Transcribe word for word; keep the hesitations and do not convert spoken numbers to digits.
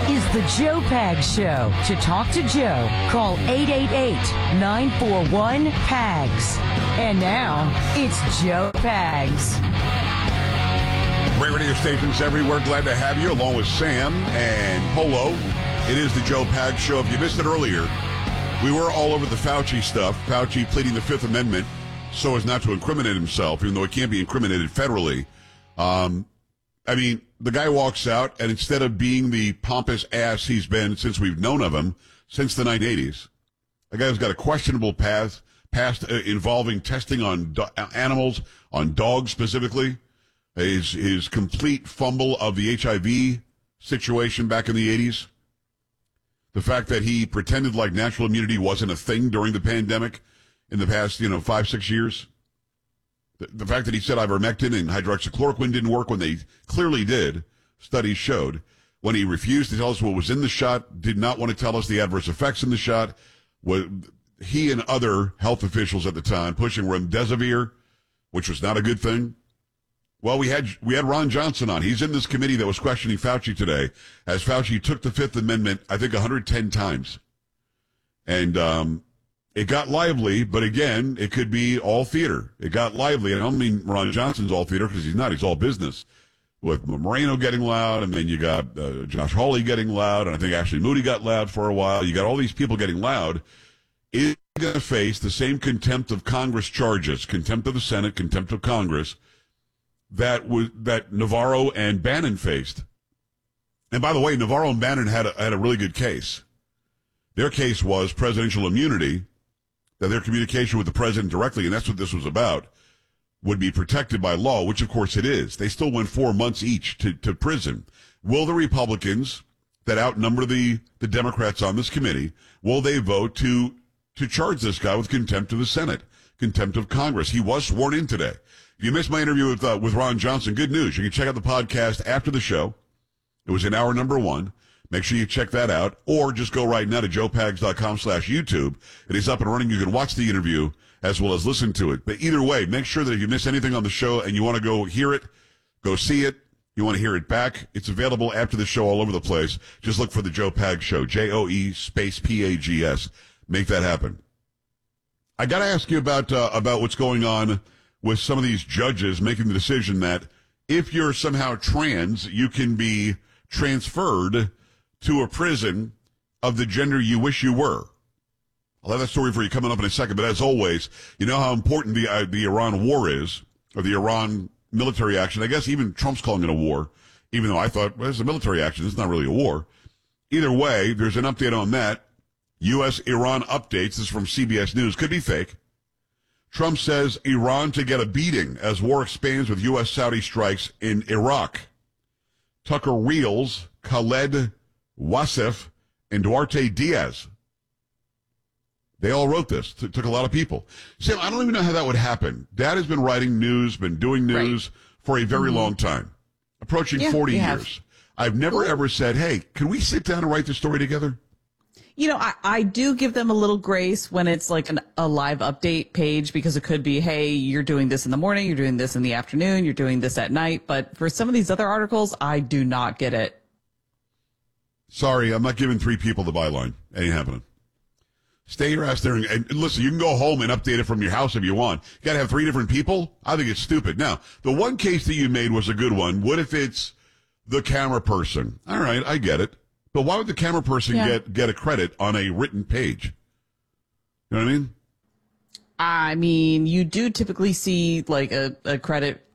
is the Joe Pags Show. To talk to Joe, call eight eight eight, nine four one, P A G S. And now, it's Joe Pags. Great radio stations everywhere. Glad to have you, along with Sam and Polo. It is the Joe Pags Show. If you missed it earlier, we were all over the Fauci stuff. Fauci pleading the Fifth Amendment so as not to incriminate himself, even though he can't be incriminated federally. Um, I mean, the guy walks out, and instead of being the pompous ass he's been since we've known of him, since the nineteen eighties, the guy's got a questionable path, past uh, involving testing on do- animals, on dogs specifically, his, his complete fumble of the H I V situation back in the eighties, the fact that he pretended like natural immunity wasn't a thing during the pandemic in the past, you know, five, six years. The, the fact that he said ivermectin and hydroxychloroquine didn't work when they clearly did, studies showed. When he refused to tell us what was in the shot, did not want to tell us the adverse effects in the shot. What, he and other health officials at the time pushing remdesivir, which was not a good thing. Well, we had we had Ron Johnson on. He's in this committee that was questioning Fauci today, as Fauci took the Fifth Amendment, I think, one hundred ten times. And um, it got lively, but again, it could be all theater. It got lively. And I don't mean Ron Johnson's all theater, because he's not. He's all business. With Moreno getting loud, and then you got uh, Josh Hawley getting loud, and I think Ashley Moody got loud for a while. You got all these people getting loud. Is going to face the same contempt of Congress charges, contempt of the Senate, contempt of Congress, that was that Navarro and Bannon faced. And by the way, Navarro and Bannon had a, had a really good case. Their case was presidential immunity, that their communication with the president directly, and that's what this was about, would be protected by law, which of course it is. They still went four months each to, to prison. Will the Republicans that outnumber the, the Democrats on this committee, will they vote to to charge this guy with contempt of the Senate, contempt of Congress? He was sworn in today. If you missed my interview with uh, with Ron Johnson, good news. You can check out the podcast after the show. It was in hour number one. Make sure you check that out, or just go right now to joepags.com slash YouTube. It is up and running. You can watch the interview as well as listen to it. But either way, make sure that if you miss anything on the show and you want to go hear it, go see it, you want to hear it back, it's available after the show all over the place. Just look for the Joe Pags Show, J O E space P A G S. Make that happen. I got to ask you about uh, about what's going on with some of these judges making the decision that if you're somehow trans, you can be transferred to a prison of the gender you wish you were. I'll have that story for you coming up in a second, but as always, you know how important the uh, the Iran war is, or the Iran military action. I guess even Trump's calling it a war, even though I thought, well, it's a military action. It's not really a war. Either way, there's an update on that. U S Iran updates. This is from C B S News. Could be fake. Trump says Iran to get a beating as war expands with U S Saudi strikes in Iraq. Tucker reels Khaled Wasif and Duarte Diaz. They all wrote this. It took a lot of people. Sam, I don't even know how that would happen. Dad has been writing news, been doing news right. for a very mm-hmm. long time, approaching yeah, forty years. Have. I've never Ooh. ever said, hey, can we sit down and write this story together? You know, I, I do give them a little grace when it's like an, a live update page, because it could be, hey, you're doing this in the morning, you're doing this in the afternoon, you're doing this at night. But for some of these other articles, I do not get it. Sorry, I'm not giving three people the byline. Ain't happening. Stay your ass there and, and listen, you can go home and update it from your house if you want. You got to have three different people? I think it's stupid. Now, the one case that you made was a good one. What if it's the camera person? All right, I get it. But why would the camera person yeah. get, get a credit on a written page? You know what I mean? I mean, you do typically see like a, a credit